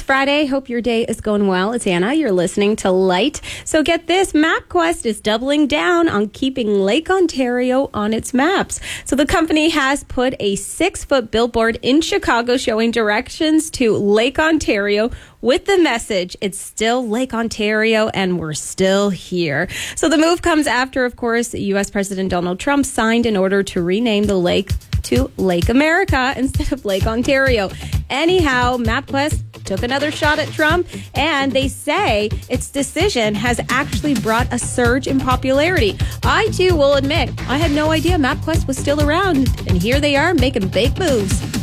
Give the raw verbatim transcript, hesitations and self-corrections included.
Friday. Hope your day is going well. It's Anna. You're listening to Light. So get this, MapQuest is doubling down on keeping Lake Ontario on its maps. So the company has put a six-foot billboard in Chicago showing directions to Lake Ontario with the message, it's still Lake Ontario and we're still here. So the move comes after, of course, U S President Donald Trump signed an order to rename the lake to Lake America instead of Lake Ontario. Anyhow, MapQuest took another shot at Trump, and they say its decision has actually brought a surge in popularity. I, too, will admit, I had no idea MapQuest was still around, and here they are making big moves.